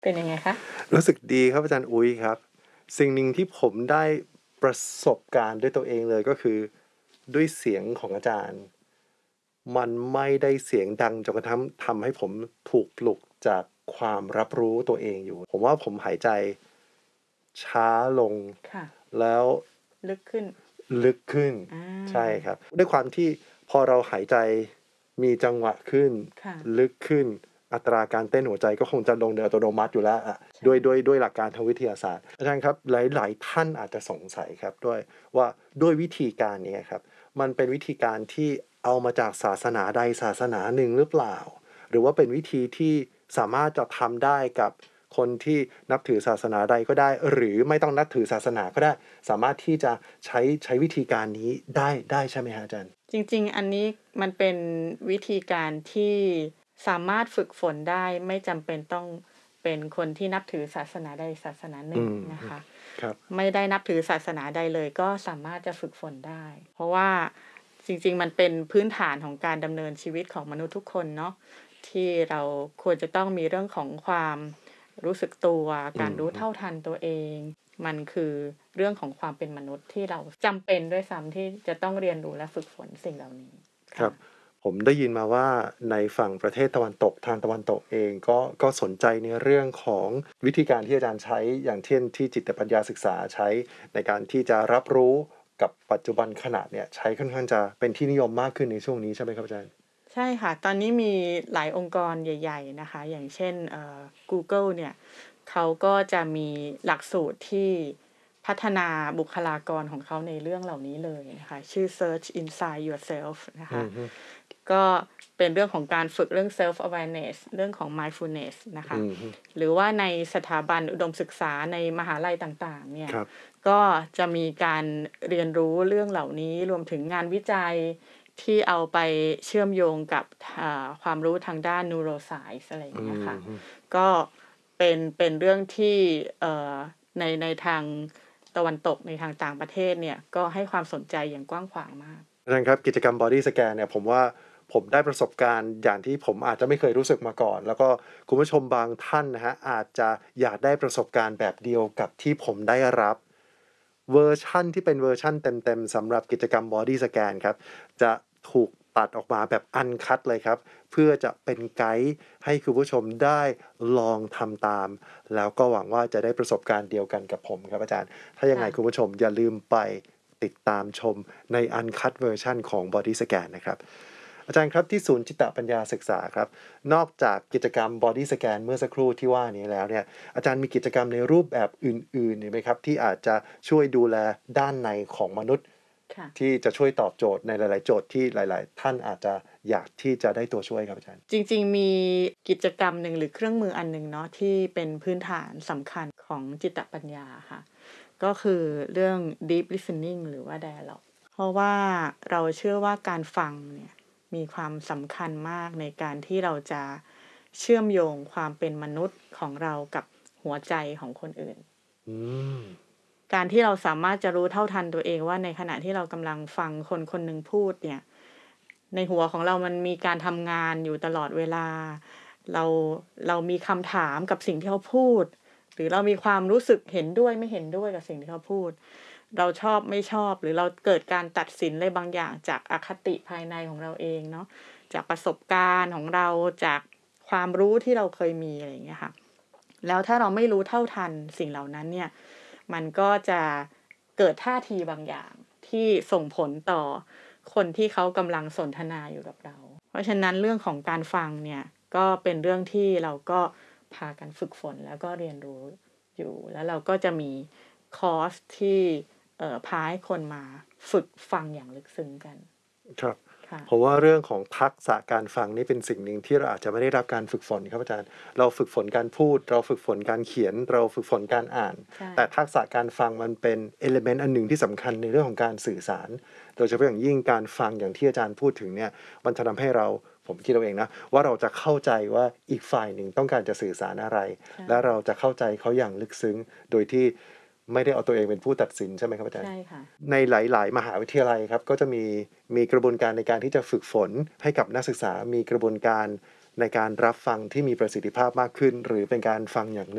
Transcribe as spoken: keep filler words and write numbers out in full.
เป็นยังไงคะ? รู้สึกดีครับอาจารย์อุ๊ยครับ สิ่งหนึ่งที่ผมได้ประสบการณ์ด้วยตัวเองเลย ก็คือด้วยเสียงของอาจารย์ มันไม่ได้เสียงดังจนกระทั่งทำให้ผมถูกปลุกจากความรับรู้ตัวเองอยู่ ผมว่าผมหายใจช้าลงค่ะแล้วลึกขึ้นลึกขึ้นอาใช่ครับ ด้วยความที่พอเราหายใจมีจังหวะขึ้นค่ะลึกขึ้น อัตราการเต้นหัวใจก็คงจะลงโดยอัตโนมัติอยู่แล้วอะใช่ด้วย ด้วย ด้วยหลักการทางวิทยาศาสตร์ อาจารย์ครับ หลาย ๆ ท่านอาจจะสงสัยครับด้วยว่า ด้วยวิธีการนี้อะครับ มันเป็นวิธีการที่เอามาจากศาสนาใดศาสนาหนึ่งหรือเปล่า? หรือว่าเป็นวิธีที่สามารถจะทำได้กับคนที่นับถือศาสนาใดก็ได้ หรือไม่ต้องนับถือศาสนาก็ได้ สามารถที่จะใช้ ใช้วิธีการนี้ได้ ได้ใช่ไหมครับอาจารย์? จริง ๆ อันนี้มันเป็นวิธีการที่สามารถฝึกฝนได้ ไม่จำเป็นต้องเป็นคนที่นับถือศาสนาใดศาสนาหนอึ่ืงมนะคะครับไม่ได้นับถือศาสนาใดเลย ก็สามารถจะฝึกฝนได้ เพราะว่าจริง ๆ มันเป็นพื้นฐานของการดำเนินชีวิตของมนุษย์ทุกคนเนาะ ที่เราควรจะต้องมีเรื่องของความรู้สึกตัวอืการรู้เมท่าทันตัวเอง มันคือเรื่องของความเป็นมนุษย์ที่เราจำเป็นด้วยซ้ำที่จะต้องเรียนรู้และฝึกฝนสิ่งเหล่านี้ คคร่ัะบ ผมได้ยินมาว่า ในฝั่งประเทศตะวันตก ทางตะวันตกเองก็ ก็สนใจในเรื่องของวิธีการที่อาจารย์ใช้ อย่างเช่น ที่จิตปัญญาศึกษาใช้ในการที่จะรับรู้กับปัจจุบันขณะเนี่ย ใช้ค่อนข้างจะเป็นที่นิยมมากขึ้นในช่วงนี้ใช่ไหมครับอาจารย์? ใช่ค่ะ ตอนนี้มีหลายองค์กรใหญ่ ๆ นะคะ อย่างเช่น เอ่อ กูเกิลเนี่ย เขาก็จะมีหลักสูตรที่พัฒนาบุคลากรของเขาในเรื่องเหล่านี้เลยนะคะ ชื่อ Search Inside Yourself นะคอืะอฮึก็เป็นเรื่องของการฝึกเรื่อง Self Awareness เรื่องของ Mindfulness นะคอืะอฮึหรือว่าในสถาบันอุดมศึกษาในมหาลัยต่าง ๆ เนี่ยครับก็จะมีการเรียนรู้เรื่องเหล่านี้ รวมถึงงานวิจัยที่เอาไปเชื่อมโยงกับ อ่า ความรู้ทางด้าน Neuroscience อะไรอย่อาืงเงี้ยค่ะอฮึก็เป็น เป็นเรื่องที่ เอ่อ ใน ในทางตะวันตก ในทางต่างประเทศเนี่ย ก็ให้ความสนใจอย่างกว้างขวางมากอาจารย์ครับ กิจกรรม Body Scan เนี่ย ผมว่าผมได้ประสบการณ์อย่างที่ผมอาจจะไม่เคยรู้สึกมาก่อน แล้วก็คุณผู้ชมบางท่านนะครับ อาจจะอยากได้ประสบการณ์แบบเดียวกับที่ผมได้รับ เวอร์ชันที่เป็นเวอร์ชันเต็ม ๆ สำหรับกิจกรรม Body Scan ครับ จะถูกตัดออกมาแบบ อันคัต เลยครับ เพื่อจะเป็นไกด์ให้คุณผู้ชมได้ลองทำตาม แล้วก็หวังว่าจะได้ประสบการณ์เดียวกันกับผมครับอาจารย์ ถ้ายัคงไ่งะคุณผู้ชมอย่าลืมไปติดตามชมใน อันคัต เวอร์ชันของ Body Scan นะครับ อาจารย์ครับ ที่ศูนย์จิตปัญญาศึกษาครับ นอกจากกิจกรรม Body Scan เมื่อสักครู่ที่ว่านี้แล้วเนี่ย อาจารย์มีกิจกรรมในรูปแบบอื่น ๆ อีกไหมครับ? ที่อาจจะช่วยดูแลด้านในของมนุษย์ค่ะที่จะช่วยตอบโจทย์ในหลาย ๆ โจทย์ที่หลาย ๆ ท่านอาจจะอยากที่จะได้ตัวช่วยครับอาจารย์จริง ๆ มีกิจกรรมหนึ่ง หรือเครื่องมืออันหนึ่งเนาะ ที่เป็นพื้นฐานสำคัญของจิตปัญญาอะค่ะ ก็คือเรื่อง Deep Listening หรือว่า Dialogue เพราะว่าเราเชื่อว่าการฟังเนี่ยมีความสำคัญมากในการที่เราจะเชื่อมโยงความเป็นมนุษย์ของเรากับหัวใจของคนอื่นอืมการที่เราสามารถจะรู้เท่าทันตัวเองว่า ในขณะที่เรากำลังฟังคนคนหนึ่งพูดเนี่ย ในหัวของเรามันมีการทำงานอยู่ตลอดเวลา เรา เรามีคำถามกับสิ่งที่เขาพูด หรือเรามีความรู้สึกเห็นด้วยไม่เห็นด้วยกับสิ่งที่เขาพูด เราชอบไม่ชอบ หรือเราเกิดการตัดสินอะไรบางอย่างจากอคติภายในของเราเองเนาะ จากประสบการณ์ของเรา จากความรู้ที่เราเคยมี อะไรอย่างเงี้ยค่ะ แล้วถ้าเราไม่รู้เท่าทันสิ่งเหล่านั้นเนี่ย มันก็จะเกิดท่าทีบางอย่างที่ส่งผลต่อคนที่เขากำลังสนทนาอยู่กับเรา เพราะฉะนั้นเรื่องของการฟังเนี่ย ก็เป็นเรื่องที่เราก็พากันฝึกฝน แล้วก็เรียนรู้อยู่ แล้วเราก็จะมีคอร์สที่ เอ่อ พาให้คนมาฝึกฟังอย่างลึกซึ้งกันครับค่ะผมว่าเรื่องของทักษะการฟังนี่เป็นสิ่งหนึ่งที่เราอาจจะไม่ได้รับการฝึกฝนครับอาจารย์ เราฝึกฝนการพูด เราฝึกฝนการเขียน เราฝึกฝนการอ่านใช่แต่ทักษะการฟังมันเป็น เอลิเมนต์ อันหนึ่งที่สำคัญในเรื่องของการสื่อสาร โดยเฉพาะอย่างยิ่งการฟังอย่างที่อาจารย์พูดถึงเนี่ย มันจะทำให้เรา ผมคิดเอาเองนะ ว่าเราจะเข้าใจว่าอีกฝ่ายหนึ่งต้องการจะสื่อสารอะไรใช่และเราจะเข้าใจเขาอย่างลึกซึ้ง โดยที่ไม่ได้เอาตัวเองเป็นผู้ตัดสิน ใช่ไหมครับอาจารใชย์? ่ค่ะในหลาย ๆ มหาวิทยาลัยครับ ก็จะมี มีกระบวนการในการที่จะฝึกฝนให้กับนักศึกษา มีกระบวนการในการรับฟังที่มีประสิทธิภาพมากขึ้น หรือเป็นการฟังอย่าง